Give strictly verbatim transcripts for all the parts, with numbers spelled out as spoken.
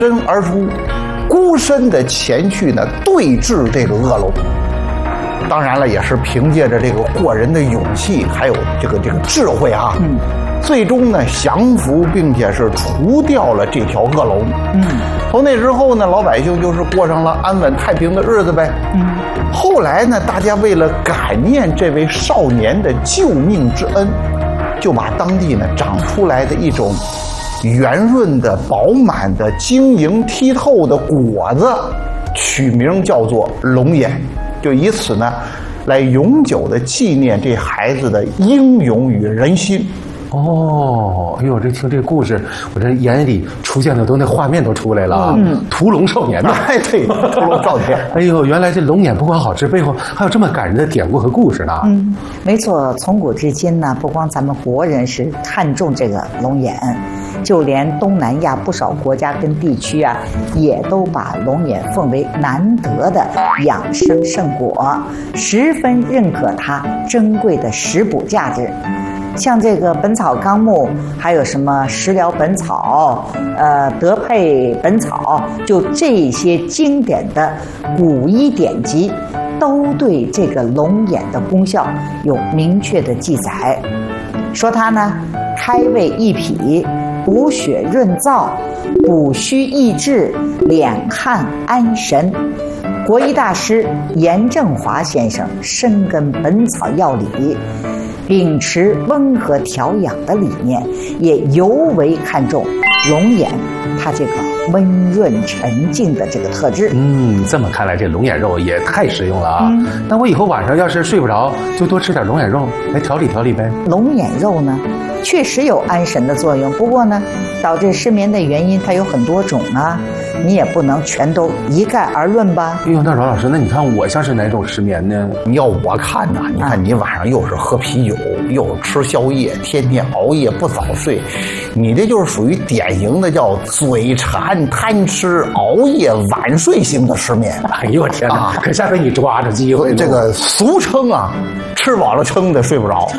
身而出，孤身的前去呢对峙这个恶龙。当然了，也是凭借着这个过人的勇气，还有这个这个智慧啊，嗯，最终呢降服并且是除掉了这条恶龙。嗯，从那之后呢，老百姓就是过上了安稳太平的日子呗。嗯，后来呢，大家为了感念这位少年的救命之恩，就把当地呢长出来的一种圆润的、饱满的、晶莹剔透的果子，取名叫做龙眼，就以此呢，来永久的纪念这孩子的英勇与仁心。 哦，哎呦，这听这个故事，我这眼里出现的都那画面都出来了啊！嗯，屠龙少年呐， 哎，对，屠龙少年。 哎呦，原来这龙眼不光好吃，背后还有这么感人的典故和故事呢。 嗯，没错，从古至今呢，不光咱们国人是看重这个龙眼，就连东南亚不少国家跟地区啊，也都把龙眼奉为难得的养生圣果，十分认可它珍贵的食补价值。像这个《本草纲目》，还有什么《食疗本草》、呃《德配本草》，就这些经典的古医典籍，都对这个龙眼的功效有明确的记载。说它呢，开胃益脾，补血润燥，补虚益智，敛汗安神。国医大师严正华先生深耕本草药理，秉持温和调养的理念，也尤为看重龙眼它这个温润沉静的这个特质。 嗯，这么看来，这龙眼肉也太实用了啊！嗯、那我以后晚上要是睡不着，就多吃点龙眼肉来调理调理呗。 龙眼肉呢，确实有安神的作用，不过呢，导致失眠的原因它有很多种啊。你也不能全都一概而论吧。 哎呦，那饶老师，那你看我像是哪种失眠呢？ 你要我看呐，你看你晚上又是喝啤酒，又是吃宵夜，天天熬夜不早睡，你这就是属于典型的叫嘴馋、贪吃、熬夜、晚睡型的失眠。 哎呦我天哪！啊、可下回你抓着机会， 这个俗称啊，吃饱了撑的睡不着。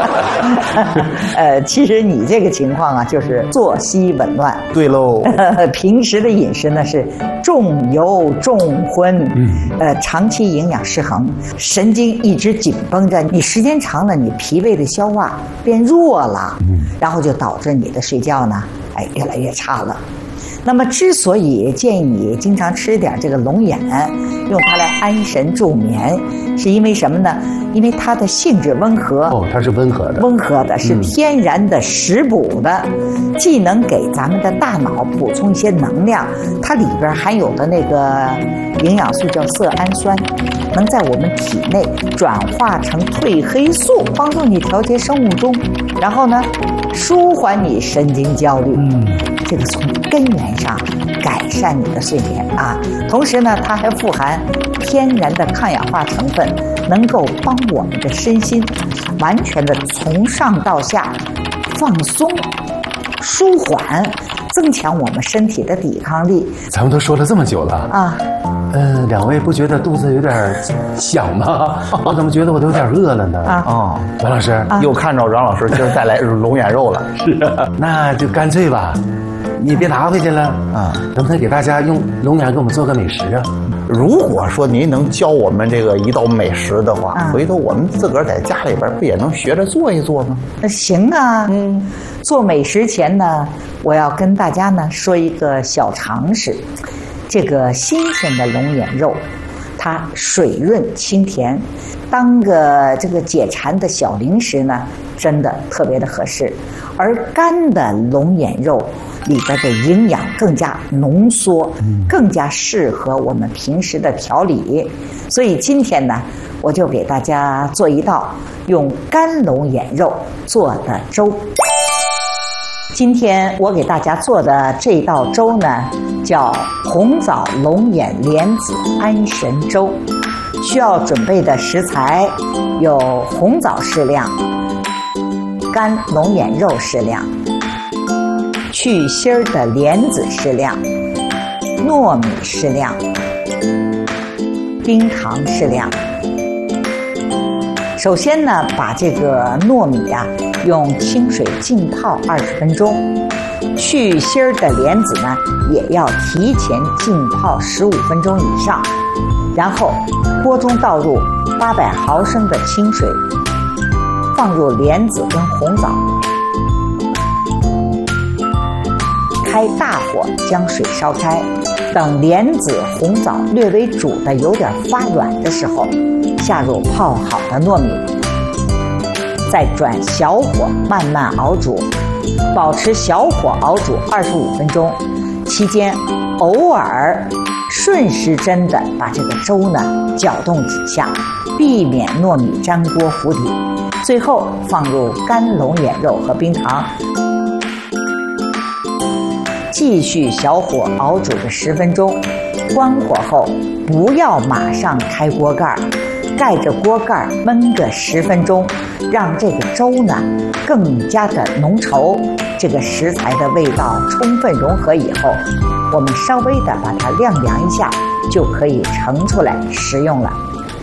呃，其实你这个情况啊，就是作息紊乱。 对喽， 平时的饮食呢是重油重荤，嗯，呃，长期营养失衡，神经一直紧绷着，你时间长了，你脾胃的消化变弱了，嗯，然后就导致你的睡觉呢，哎，越来越差了。那么，之所以建议你经常吃点这个龙眼，用它来安神助眠，是因为什么呢？因为它的性质温和。 哦，它是温和的。温和的，是天然的食补的，嗯、既能给咱们的大脑补充一些能量，它里边含有的那个营养素叫色氨酸，能在我们体内转化成褪黑素，帮助你调节生物钟，然后呢，舒缓你神经焦虑。嗯。这个从根源上改善你的睡眠啊，同时呢，它还富含天然的抗氧化成分，能够帮我们的身心完全的从上到下放松、舒缓，增强我们身体的抵抗力。 咱们都说了这么久了啊， 嗯、呃，两位不觉得肚子有点响吗？我怎么觉得我都有点饿了呢？啊， 哦， 王老师、 啊、又看着饶老师今儿带来龙眼肉了。 是啊，那就干脆吧。你别拿回去了啊！能不能给大家用龙眼给我们做个美食啊？ 如果说您能教我们这个一道美食的话，啊、回头我们自个儿在家里边不也能学着做一做吗？ 那行啊，嗯，做美食前呢，我要跟大家呢说一个小常识，这个新鲜的龙眼肉，它水润清甜，当个这个解馋的小零食呢，真的特别的合适。而干的龙眼肉里边的营养更加浓缩，更加适合我们平时的调理。所以今天呢，我就给大家做一道用干龙眼肉做的粥。今天我给大家做的这道粥呢，叫红枣龙眼莲子安神粥。需要准备的食材有红枣适量，干龙眼肉适量，去芯儿的莲子适量，糯米适量，冰糖适量。首先呢，把这个糯米啊用清水浸泡二十分钟。去芯儿的莲子呢，也要提前浸泡十五分钟以上。然后锅中倒入八百毫升的清水，放入莲子跟红枣，开大火将水烧开。等莲子、红枣略微煮的有点发软的时候，下入泡好的糯米，再转小火慢慢熬煮，保持小火熬煮二十五分钟。期间偶尔顺时针的把这个粥呢搅动几下，避免糯米粘锅糊底。最后放入干龙眼肉和冰糖，继续小火熬煮个十分钟。关火后不要马上开锅盖，盖着锅盖焖个十分钟，让这个粥呢更加的浓稠。这个食材的味道充分融合以后，我们稍微的把它晾凉一下，就可以盛出来食用了。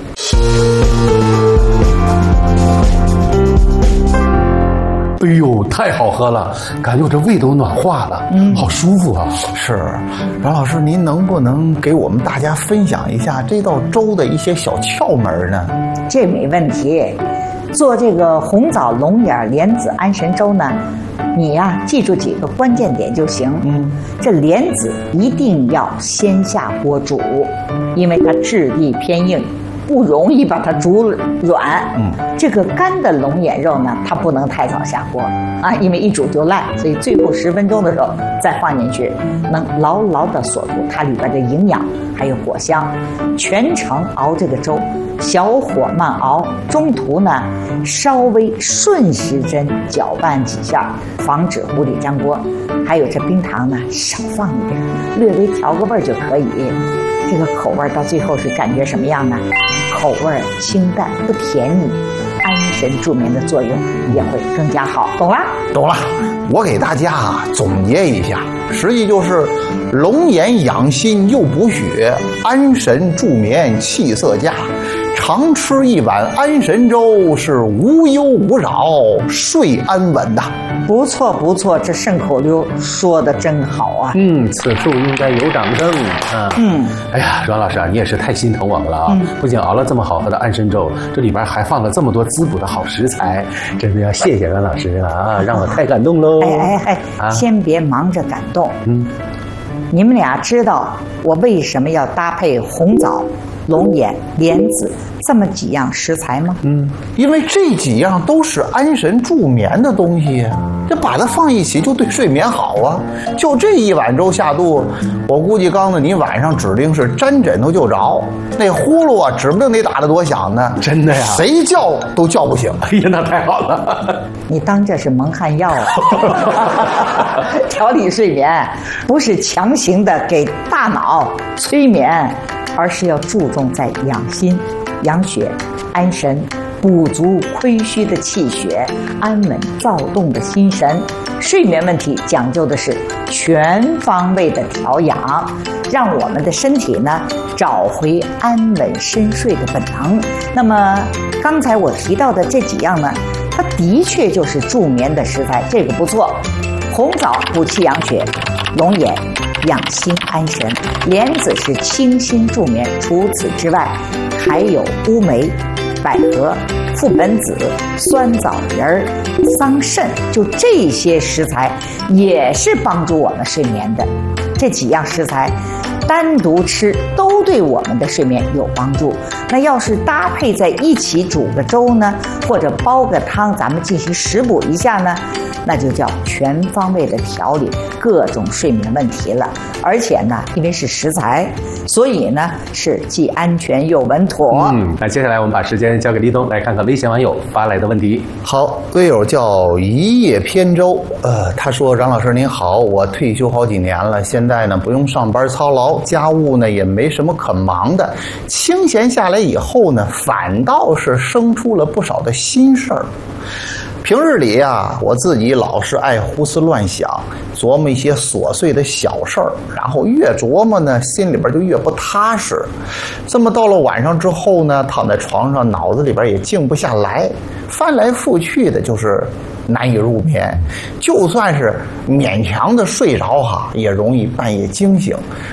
哎呦，太好喝了，感觉我这胃都暖化了，嗯，好舒服啊。 是，阮老师，您能不能给我们大家分享一下这道粥的一些小窍门呢？ 这没问题。做这个红枣龙眼莲子安神粥呢，你呀、啊、记住几个关键点就行。嗯，这莲子一定要先下锅煮，因为它质地偏硬，不容易把它煮软。嗯，这个干的龙眼肉呢，它不能太早下锅啊，因为一煮就烂，所以最后十分钟的时候再放进去，能牢牢地锁住它里边的营养还有果香。全程熬这个粥，小火慢熬，中途呢稍微顺时针搅拌几下，防止糊底粘锅。还有这冰糖呢，少放一点，略微调个味儿就可以。这个口味到最后是感觉什么样呢？口味清淡不甜腻，安神助眠的作用也会更加好。懂了？ 懂了。我给大家啊总结一下，实际就是龙眼养心又补血，安神助眠气色佳。常吃一碗安神粥是无忧无扰，睡安稳的。 不错不错，这顺口溜说的真好啊！ 嗯，此处应该有掌声啊！嗯，哎呀，阮老师啊，你也是太心疼我们了啊！嗯、不仅熬了这么好喝的安神粥，这里边还放了这么多滋补的好食材，真的要谢谢阮老师了啊！让我太感动喽！ 哎哎哎，啊、先别忙着感动，嗯，你们俩知道我为什么要搭配红枣、龙眼、莲子这么几样食材吗？ 嗯，因为这几样都是安神助眠的东西呀，这把它放一起就对睡眠好啊。就这一碗粥下肚，我估计刚子你晚上指定是沾枕头就着，那呼噜啊，指不定得打得多响呢。 真的呀， 谁叫都叫不醒。 哎呀，那太好了！ 你当这是蒙汗药啊？调理睡眠不是强行的给大脑催眠，而是要注重在养心、养血、安神，补足亏虚的气血，安稳躁动的心神。睡眠问题讲究的是全方位的调养，让我们的身体呢找回安稳深睡的本能。那么刚才我提到的这几样呢，它的确就是助眠的食材，这个不错。红枣补气养血，龙眼养心安神，莲子是清心助眠。除此之外，还有乌梅、百合、覆盆子、酸枣仁儿、桑葚，就这些食材也是帮助我们睡眠的。这几样食材单独吃都对我们的睡眠有帮助。那要是搭配在一起煮个粥呢，或者煲个汤，咱们进行食补一下呢，那就叫全方位的调理各种睡眠问题了。而且呢，因为是食材，所以呢是既安全又稳妥。 嗯，那接下来我们把时间交给立冬，来看看微信网友发来的问题。 好，微友叫一叶扁舟，呃，他说：“张老师您好，我退休好几年了，现在呢不用上班操劳，家务呢也没什么可忙的，清闲下来以后呢，反倒是生出了不少的心事儿。平日里呀，我自己老是爱胡思乱想，琢磨一些琐碎的小事儿，然后越琢磨呢，心里边就越不踏实。这么到了晚上之后呢，躺在床上，脑子里边也静不下来，翻来覆去的就是难以入眠，就算是勉强的睡着哈，也容易半夜惊醒。